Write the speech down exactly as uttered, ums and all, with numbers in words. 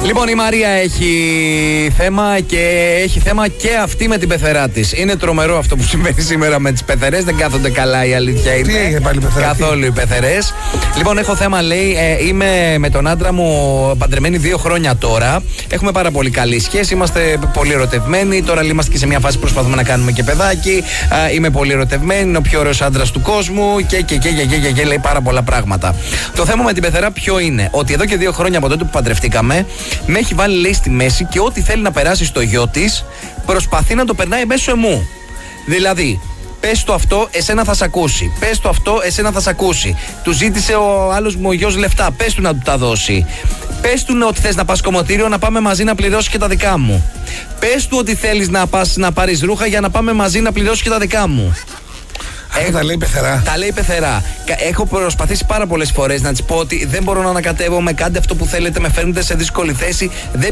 Λοιπόν, η Μαρία έχει θέμα και έχει θέμα και αυτή με την πεθερά της. Είναι τρομερό αυτό που συμβαίνει σήμερα με τις πεθερές. Δεν κάθονται καλά, η αλήθεια είναι. Τι έγινε πάλι πεθερά? Καθόλου οι πεθερές. Λοιπόν, έχω θέμα, λέει. Ε, είμαι με τον άντρα μου παντρεμένοι δύο χρόνια τώρα. Έχουμε πάρα πολύ καλή σχέση. Είμαστε πολύ ερωτευμένοι. Τώρα είμαστε και σε μια φάση που προσπαθούμε να κάνουμε και παιδάκι. Ε, είμαι πολύ ερωτευμένη. Είναι ο πιο ωραίος άντρας του κόσμου. Και, και, και, και, και, και λέει πάρα πολλά πράγματα. Το θέμα με την πεθερά ποιο είναι? Ότι εδώ και δύο χρόνια από τότε που παντρευτήκαμε, με έχει βάλει, λέει, στη μέση και ό,τι θέλει να περάσει στο γιο της προσπαθεί να το περνάει μέσω εμού. Δηλαδή, πες το αυτό, εσένα θα σ' ακούσει. Πες το αυτό, εσένα θα σ' ακούσει. Του ζήτησε ο άλλος μου ο γιος λεφτά. Πες του να του τα δώσει. Πες του ότι θες να πας κομμωτήριο, να πάμε μαζί να πληρώσεις και τα δικά μου. Πες του ότι θέλεις να πας να πάρεις ρούχα για να πάμε μαζί να πληρώσεις και τα δικά μου. Έχω, τα λέει πεθερά. Τα λέει πεθερά. Έχω προσπαθήσει πάρα πολλές φορές να της πω ότι δεν μπορώ να ανακατεύομαι, κάντε αυτό που θέλετε, με φέρνετε σε δύσκολη θέση. Δεν